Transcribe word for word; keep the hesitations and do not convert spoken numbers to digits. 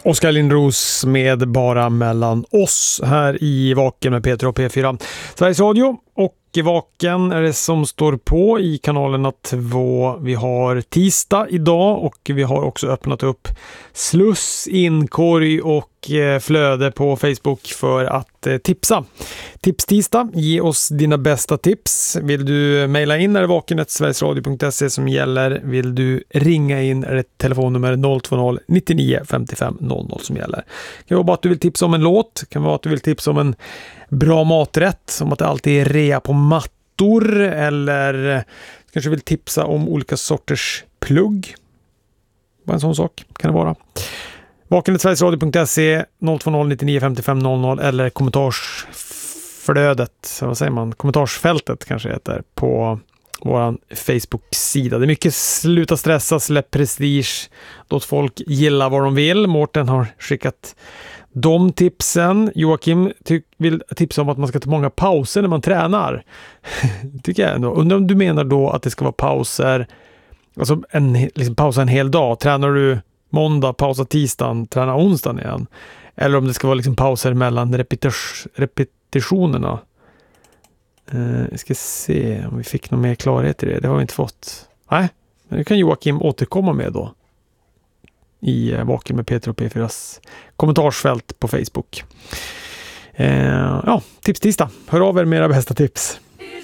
Oskar Lindros med Bara mellan oss här i Vaken med Peter och P fyra. Sveriges Radio och Vaken är det som står på i kanalerna två. Vi har tisdag idag och vi har också öppnat upp sluss, inkorg och flöde på Facebook för att tipsa. Tips tisdag, ge oss dina bästa tips. Vill du mejla in är det vakenet sverigesradio punkt se som gäller. Vill du ringa in är det telefonnummer noll två noll nittionio femtiofem noll noll som gäller. Det kan vara att du vill tipsa om en låt, det kan vara att du vill tipsa om en bra maträtt, som att det alltid är rea på mattor, eller kanske vill tipsa om olika sorters plugg. Bara en sån sak kan det vara. Vakenet sverigesradio punkt se noll två noll nittionio femtiofem noll noll eller kommentarsflödet, vad säger man? Kommentarsfältet kanske heter på våran Facebook-sida. Det är mycket sluta stressa, släpp prestige, låt folk gilla vad de vill. Mårten har skickat de tipsen. Joakim ty- vill tipsa om att man ska ta många pauser när man tränar. Tycker jag ändå. Undrar om du menar då att det ska vara pauser, alltså en, liksom pausa en hel dag. Tränar du måndag, pausa tisdagen, träna onsdagen igen. Eller om det ska vara liksom pauser mellan repetis- repetitionerna. Uh, jag ska se om vi fick någon mer klarhet i det. Det har vi inte fått. Nej, men det kan Joakim återkomma med då. I uh, Vaken med Peter och P fyras kommentarsfält på Facebook. Uh, ja, tips tisdag. Hör av er med era bästa tips.